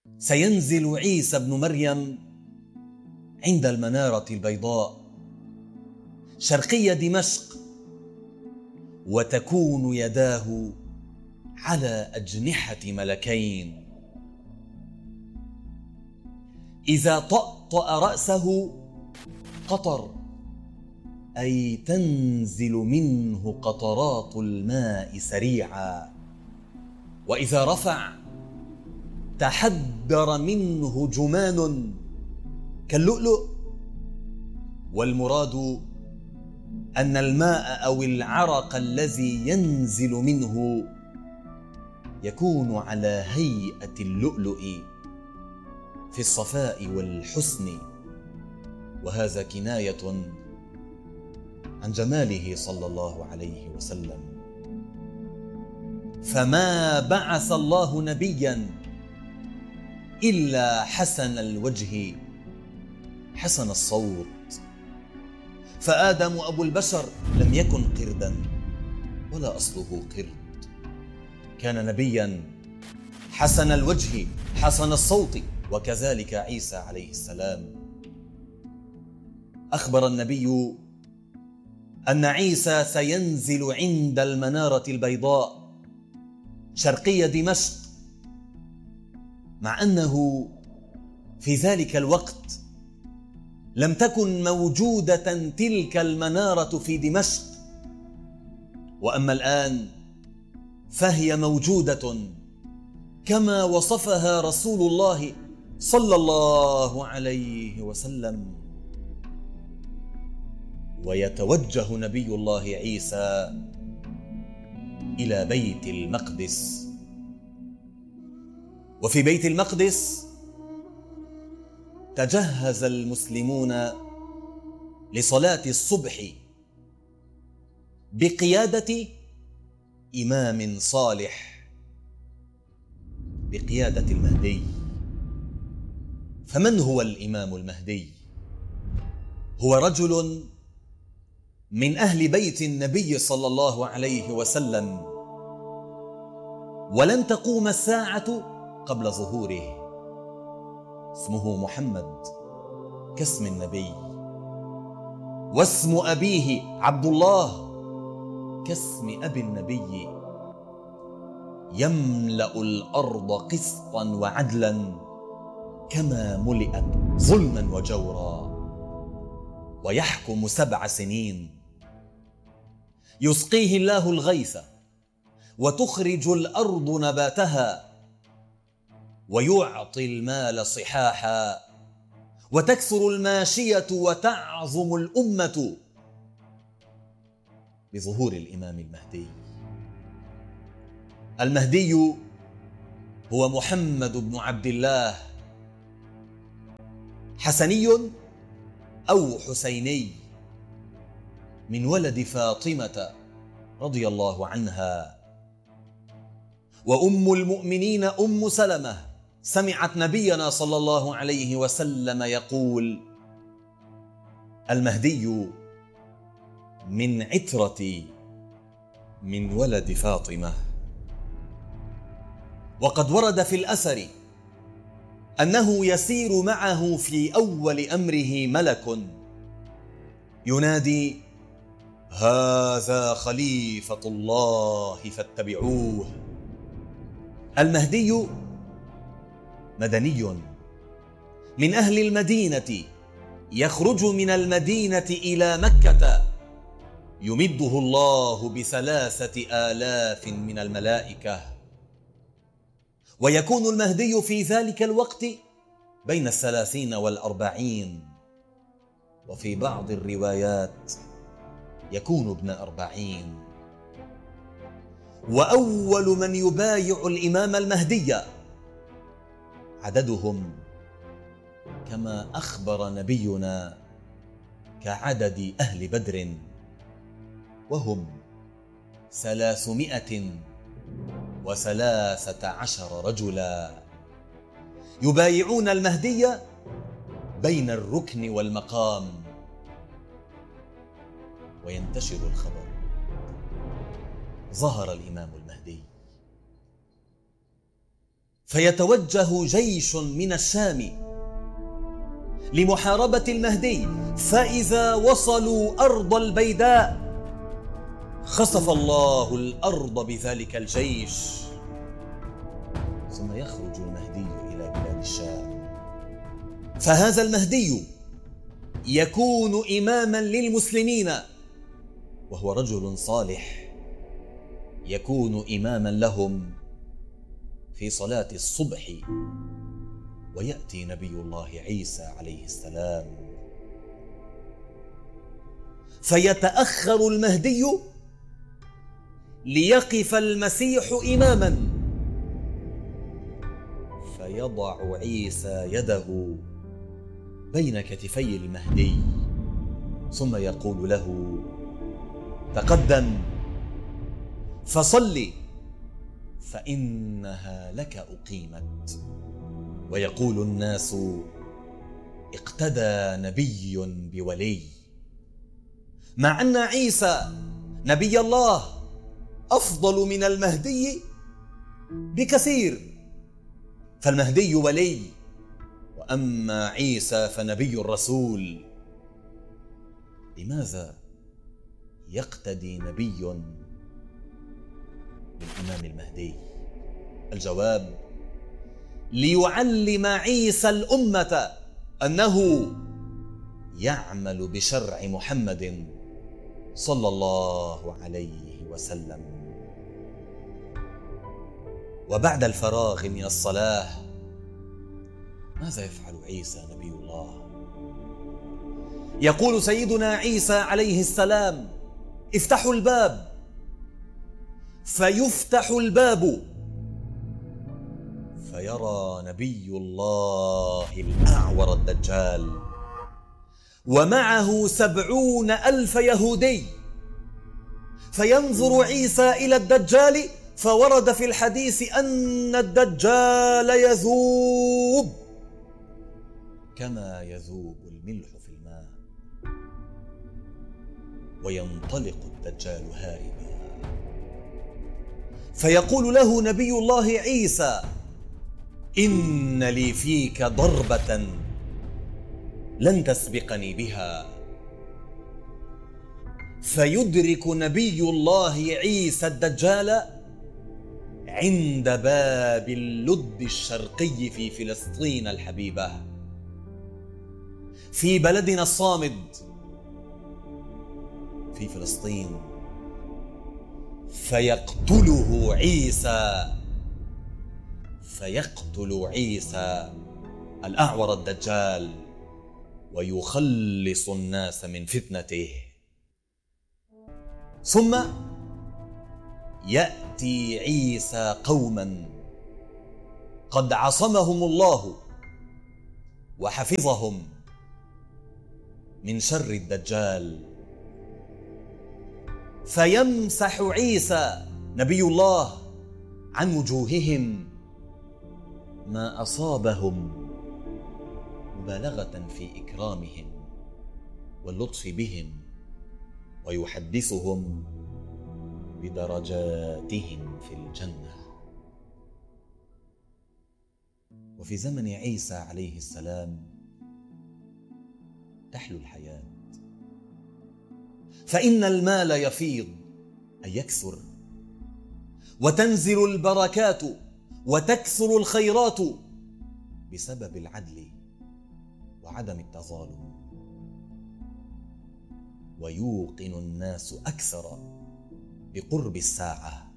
سينزل عيسى ابن مريم عند المنارة البيضاء شرقي دمشق، وتكون يداه على أجنحة ملكين. إذا طأطأ رأسه قطر، أي تنزل منه قطرات الماء سريعا، وإذا رفع تحدر منه جمان كاللؤلؤ. والمراد أن الماء أو العرق الذي ينزل منه يكون على هيئة اللؤلؤ في الصفاء والحسن، وهذا كناية عن جماله صلى الله عليه وسلم. فما بعث الله نبيا إلا حسن الوجه حسن الصوت، فآدم أبو البشر لم يكن قردا ولا أصله قرد، كان نبيا حسن الوجه حسن الصوت، وكذلك عيسى عليه السلام. أخبر النبي أن عيسى سينزل عند المنارة البيضاء شرقي دمشق، مع أنه في ذلك الوقت لم تكن موجودة تلك المنارة في دمشق، وأما الآن فهي موجودة كما وصفها رسول الله صلى الله عليه وسلم. ويتوجه نبي الله عيسى إلى بيت المقدس، وفي بيت المقدس تجهز المسلمون لصلاة الصبح بقيادة إمام صالح، بقيادة المهدي. فمن هو الإمام المهدي؟ هو رجل من أهل بيت النبي صلى الله عليه وسلم، ولن تقوم الساعة قبل ظهوره. اسمه محمد كاسم النبي، واسم أبيه عبد الله كاسم أبي النبي. يملأ الأرض قسطا وعدلا كما ملئت ظلما وجورا، ويحكم 7 سنين، يسقيه الله الغيث وتخرج الأرض نباتها، ويعطي المال صحاحا، وتكثر الماشية وتعظم الأمة بظهور الإمام المهدي. المهدي هو محمد بن عبد الله، حسني أو حسيني، من ولد فاطمة رضي الله عنها. وأم المؤمنين أم سلمة سمعت نبينا صلى الله عليه وسلم يقول: المهدي من عترتي من ولد فاطمة. وقد ورد في الأثر أنه يسير معه في أول أمره ملك ينادي: هذا خليفة الله فاتبعوه. المهدي مدني من أهل المدينة، يخرج من المدينة إلى مكة، يمده الله ب3,000 من الملائكة. ويكون المهدي في ذلك الوقت بين 30 و40، وفي بعض الروايات يكون ابن 40. وأول من يبايع الإمام المهدي عددهم كما أخبر نبينا كعدد أهل بدر، وهم 313 رجلا يبايعون المهدي بين الركن والمقام. وينتشر الخبر: ظهر الإمام المهدي. فيتوجه جيش من الشام لمحاربة المهدي، فإذا وصلوا أرض البيداء خسف الله الأرض بذلك الجيش، ثم يخرج المهدي إلى بلاد الشام. فهذا المهدي يكون إماما للمسلمين، وهو رجل صالح يكون إماما لهم في صلاة الصبح. ويأتي نبي الله عيسى عليه السلام فيتأخر المهدي ليقف المسيح إماما، فيضع عيسى يده بين كتفي المهدي ثم يقول له: تقدم فصل فإنها لك أقيمت. ويقول الناس: اقتدى نبي بولي، مع أن عيسى نبي الله أفضل من المهدي بكثير، فالمهدي ولي وأما عيسى فنبي الرسول. لماذا يقتدي نبي بالإمام المهدي؟ الجواب: ليعلم عيسى الأمة أنه يعمل بشرع محمد صلى الله عليه وسلم. وبعد الفراغ من الصلاة ماذا يفعل عيسى نبي الله؟ يقول سيدنا عيسى عليه السلام: افتحوا الباب، فيفتح الباب فيرى نبي الله الأعور الدجال ومعه 70,000 يهودي، فينظر عيسى إلى الدجال، فورد في الحديث أن الدجال يذوب كما يذوب الملح في الماء، وينطلق الدجال هاربا. فيقول له نبي الله عيسى: إن لي فيك ضربة لن تسبقني بها. فيدرك نبي الله عيسى الدجال عند باب اللد الشرقي في فلسطين الحبيبة، في بلدنا الصامد في فلسطين. فيقتل عيسى الأعور الدجال ويخلص الناس من فتنته. ثم يأتي عيسى قوما قد عصمهم الله وحفظهم من شر الدجال، فيمسح عيسى نبي الله عن وجوههم ما أصابهم، مبالغة في إكرامهم واللطف بهم، ويحدثهم بدرجاتهم في الجنة. وفي زمن عيسى عليه السلام تحلو الحياة، فإن المال يفيض أي يكثر، وتنزل البركات وتكثر الخيرات بسبب العدل وعدم التظالم، ويوقن الناس أكثر بقرب الساعة.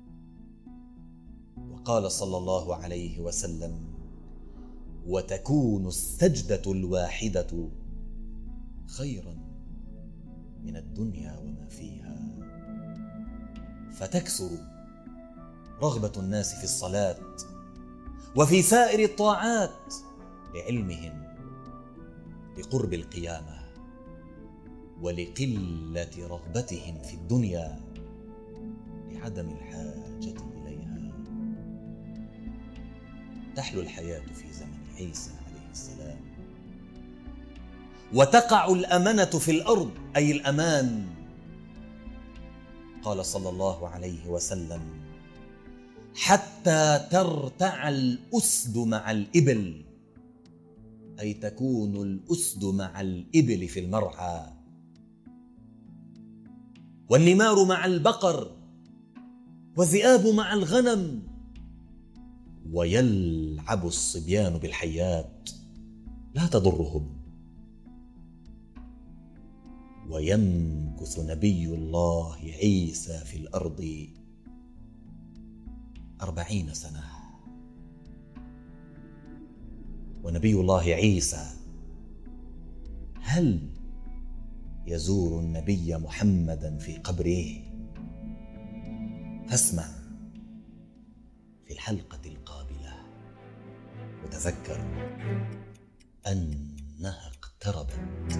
وقال صلى الله عليه وسلم: وتكون السجدة الواحدة خيرا من الدنيا وما فيها. فتكثر رغبة الناس في الصلاة وفي سائر الطاعات لعلمهم بقرب القيامة، ولقلة رغبتهم في الدنيا لعدم الحاجة إليها. تحلو الحياة في زمن عيسى عليه السلام، وتقع الأمنة في الأرض أي الأمان. قال صلى الله عليه وسلم: حتى ترتع الأسد مع الإبل، أي تكون الأسد مع الإبل في المرعى، والنمار مع البقر، والذئاب مع الغنم، ويلعب الصبيان بالحيات لا تضرهم. ويمكث نبي الله عيسى في الأرض 40 سنة. ونبي الله عيسى هل يزور النبي محمدا في قبره؟ فاسمع في الحلقة القابلة، وتذكر أنها اقتربت.